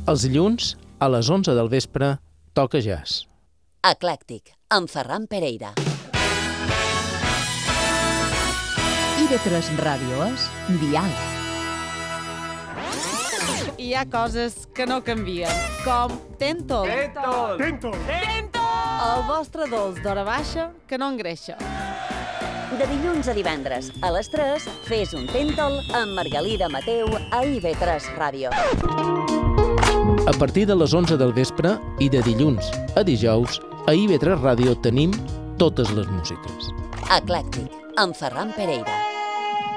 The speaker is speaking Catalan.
Els dilluns, a les 11 del vespre, toca jazz. Eclèctic, amb Ferran Pereira. IB3 Ràdio és diàleg. Hi ha coses que no canvien, com Tentol. Tentol! El vostre dolç d'hora baixa que no engreixa. De dilluns a divendres, a les 3, fes un Tentol amb Margalida Mateu a IB3 Ràdio. A partir de les 11 del vespre i de dilluns a dijous, a IB3 Ràdio tenim totes les músiques. Eclèctic, amb Ferran Pereira.